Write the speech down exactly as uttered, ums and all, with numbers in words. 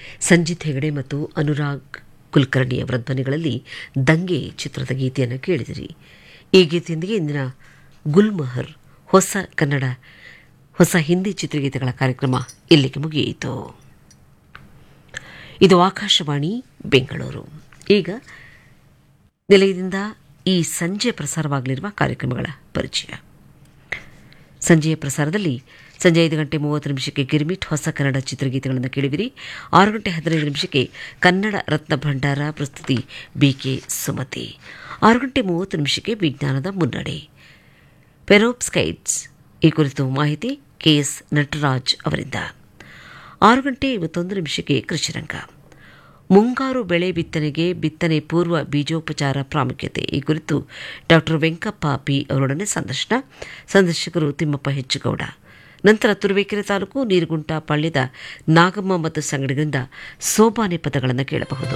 ಸಂಜಿತ್ ಹೆಗಡೆ ಮತ್ತು ಅನುರಾಗ್ ಕುಲಕರ್ಣಿ ಅವರ ಧ್ವನಿಗಳಲ್ಲಿ ದಂಗೆ ಚಿತ್ರದ ಗೀತೆಯನ್ನು ಕೇಳಿದಿರಿ. ಈ ಗೀತೆಯೊಂದಿಗೆ ಇಂದಿನ ಗುಲ್ಮಹರ್ ಹೊಸ ಕನ್ನಡ ಹೊಸ ಹಿಂದಿ ಚಿತ್ರಗೀತೆಗಳ ಕಾರ್ಯಕ್ರಮ ಇಲ್ಲಿಗೆ ಮುಗಿಯಿತು. ಇದು ಆಕಾಶವಾಣಿ ಬೆಂಗಳೂರು. ಈಗ ನಿಲಯದಿಂದ ಈ ಸಂಜೆ ಪ್ರಸಾರವಾಗಲಿರುವ ಕಾರ್ಯಕ್ರಮಗಳ ಪರಿಚಯ. ಸಂಜೆಯ ಪ್ರಸಾರದಲ್ಲಿ ಸಂಜೆ ಐದು ಗಂಟೆ ಮೂವತ್ತು ನಿಮಿಷಕ್ಕೆ ಗಿರ್ಮಿಟ್ ಹೊಸ ಕನ್ನಡ ಚಿತ್ರಗೀತೆಗಳನ್ನು ಕೇಳಿವಿರಿ. ಆರು ಗಂಟೆ ಹದಿನೈದು ನಿಮಿಷಕ್ಕೆ ಕನ್ನಡ ರತ್ನ ಭಂಡಾರ, ಪ್ರಸ್ತುತಿ ಬಿಕೆ ಸುಮತಿ. ಆರು ಗಂಟೆ ಮೂವತ್ತು ನಿಮಿಷಕ್ಕೆ ವಿಜ್ಞಾನದ ಮುನ್ನಡೆ, ಪೆರೋಪ್ಸ್ಕೈಟ್ಸ್ ಈ ಕುರಿತು ಮಾಹಿತಿ ಕೆಎಸ್ ನಟರಾಜ್ ಅವರಿಂದ. ಆರು ಗಂಟೆ ಐವತ್ತೊಂದು ನಿಮಿಷಕ್ಕೆ ಕೃಷಿರಂಗ, ಮುಂಗಾರು ಬೆಳೆ ಬಿತ್ತನೆಗೆ ಬಿತ್ತನೆ ಪೂರ್ವ ಬೀಜೋಪಚಾರ ಪ್ರಾಮುಖ್ಯತೆ ಈ ಕುರಿತು ಡಾಕ್ಟರ್ ವೆಂಕಪ್ಪ ಪಿ ಅವರೊಡನೆ ಸಂದರ್ಶನ. ಸಂದರ್ಶಕರು ತಿಮ್ಮಪ್ಪ ಹೆಚ್ಚುಗೌಡ. ನಂತರ ತುರುವೇಕೆರೆ ತಾಲೂಕು ನೀರುಗುಂಟ ಪಾಳ್ಯದ ನಾಗಮ್ಮ ಮತ್ತು ಸಂಗಡಿಗರಿಂದ ಸೋಬಾನೆ ಪದಗಳನ್ನು ಕೇಳಬಹುದು.